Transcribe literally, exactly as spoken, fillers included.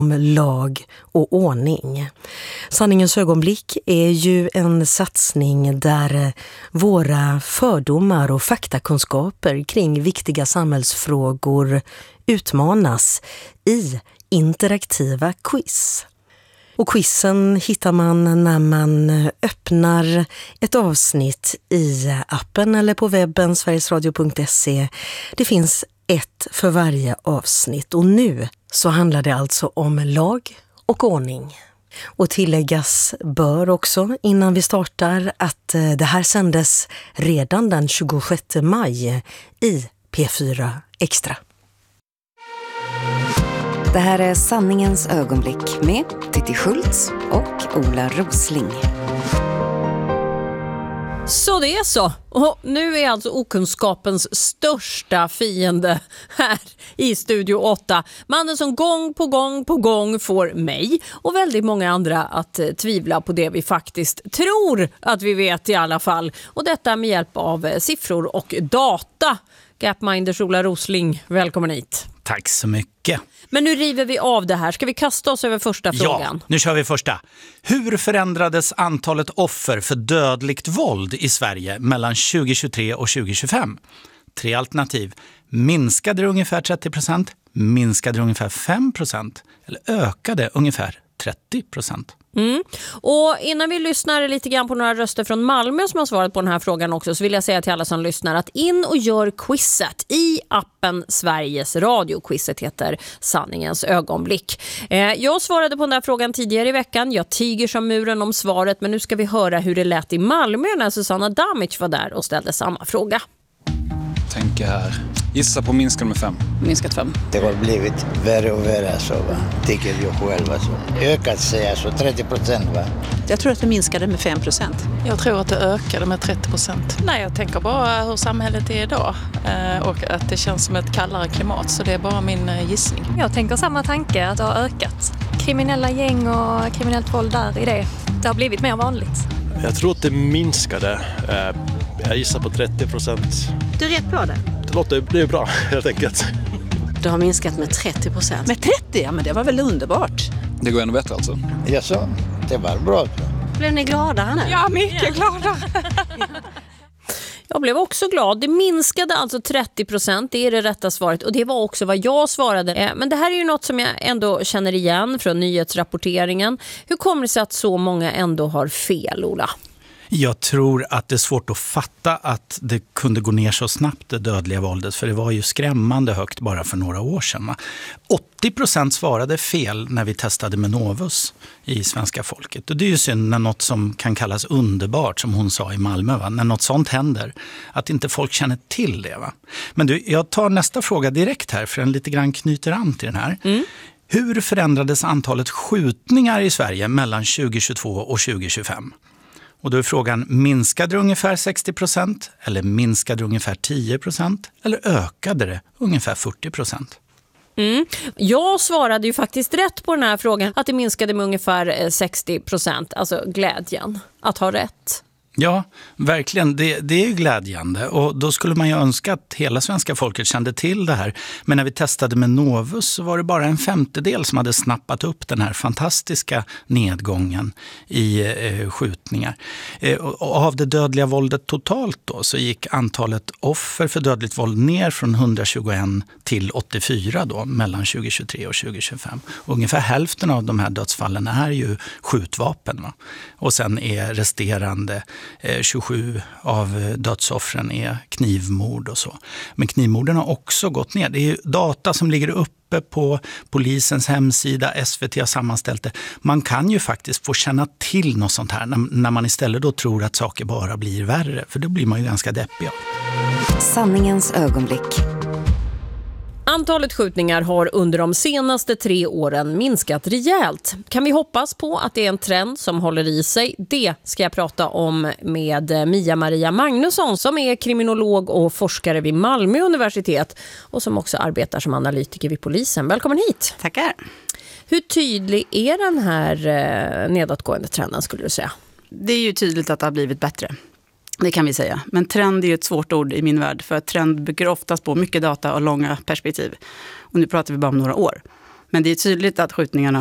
om lag och ordning. Sanningens ögonblick är ju en satsning där våra fördomar och faktakunskaper kring viktiga samhällsfrågor utmanas i interaktiva quiz. Och quizen hittar man när man öppnar ett avsnitt i appen eller på webben sverigesradio punkt se. Det finns ett för varje avsnitt och nu så handlar det alltså om lag och ordning. Och tilläggas bör också innan vi startar att det här sändes redan den tjugosjätte maj i P fyra Extra. Det här är Sanningens ögonblick med Titti Schultz och Ola Rosling. Så det är så. Och nu är alltså okunskapens största fiende här i Studio åtta. Mannen som gång på gång på gång får mig och väldigt många andra att tvivla på det vi faktiskt tror att vi vet i alla fall. Och detta med hjälp av siffror och data. Gapminders Ola Rosling, välkommen hit. Tack så mycket. Men nu river vi av det här. Ska vi kasta oss över första frågan? Ja, nu kör vi första. Hur förändrades antalet offer för dödligt våld i Sverige mellan tjugohundratjugotre och tjugohundratjugofem? Tre alternativ. Minskade det ungefär trettio procent? Minskade det ungefär fem procent? Eller ökade ungefär trettio procent? Mm. Och innan vi lyssnar lite grann på några röster från Malmö som har svarat på den här frågan också, så vill jag säga till alla som lyssnar att in och gör quizet i appen Sveriges Radio. Quizet heter Sanningens ögonblick. Eh, jag svarade på den här frågan tidigare i veckan. Jag tiger som muren om svaret, men nu ska vi höra hur det lät i Malmö när Susanna Damic var där och ställde samma fråga. Tänker här. Gissa på minskad med fem. Minskat fem. Det har blivit värre och värre, så va? Tycker jag själv. Alltså. Ökat sig alltså trettio procent, va? Jag tror att det minskade med fem procent. Jag tror att det ökade med trettio procent. Nej, jag tänker bara hur samhället är idag. Eh, och att det känns som ett kallare klimat. Så det är bara min eh, gissning. Jag tänker samma tanke, att det har ökat. Kriminella gäng och kriminellt våld där i det. Det har blivit mer vanligt. Jag tror att det minskade. Eh, jag gissar på trettio procent. Du är rätt på det. Det låter det är bra, helt enkelt. Det har minskat med trettio procent. Med trettio? Ja, men det var väl underbart. Det går ännu bättre alltså. Ja, så. Det var bra. Blev ni glada nu? Ja, mycket ja. glada. Jag blev också glad. Det minskade alltså trettio procent, det är det rätta svaret. Och det var också vad jag svarade. Men det här är ju något som jag ändå känner igen från nyhetsrapporteringen. Hur kommer det sig att så många ändå har fel, Ola? Jag tror att det är svårt att fatta att det kunde gå ner så snabbt, det dödliga våldet. För det var ju skrämmande högt bara för några år sedan. åttio procent svarade fel när vi testade med Novus i svenska folket. Och det är ju synd när något som kan kallas underbart, som hon sa i Malmö, va? När något sånt händer, att inte folk känner till det. Va? Men du, jag tar nästa fråga direkt här, för den lite grann knyter an till den här. Mm. Hur förändrades antalet skjutningar i Sverige mellan tjugohundratjugotvå och tjugohundratjugofem? Och då är frågan, minskade det ungefär sextio procent? Eller minskade det ungefär tio procent? Eller ökade det ungefär fyrtio procent? Mm. Jag svarade ju faktiskt rätt på den här frågan, att det minskade med ungefär sextio procent. Alltså glädjen att ha rätt. Ja, verkligen. Det, det är ju glädjande. Och då skulle man ju önska att hela svenska folket kände till det här. Men när vi testade med Novus så var det bara en femtedel som hade snappat upp den här fantastiska nedgången i eh, skjutningar. Eh, och av det dödliga våldet totalt då så gick antalet offer för dödligt våld ner från hundratjugoett till åttiofyra då mellan tjugohundratjugotre och tjugohundratjugofem. Och ungefär hälften av de här dödsfallen är ju skjutvapen. Va? Och sen är resterande tjugosju av dödsoffren är knivmord och så. Men knivmorden har också gått ner. Det är data som ligger uppe på polisens hemsida. S V T har sammanställt det. Man kan ju faktiskt få känna till något sånt här när, när man istället då tror att saker bara blir värre. För då blir man ju ganska deppig. Sanningens ögonblick. Antalet skjutningar har under de senaste tre åren minskat rejält. Kan vi hoppas på att det är en trend som håller i sig? Det ska jag prata om med Mia-Maria Magnusson som är kriminolog och forskare vid Malmö universitet och som också arbetar som analytiker vid polisen. Välkommen hit! Tackar! Hur tydlig är den här nedåtgående trenden skulle du säga? Det är ju tydligt att det har blivit bättre. Det kan vi säga. Men trend är ju ett svårt ord i min värld. För trend bygger oftast på mycket data och långa perspektiv. Och nu pratar vi bara om några år. Men det är tydligt att skjutningarna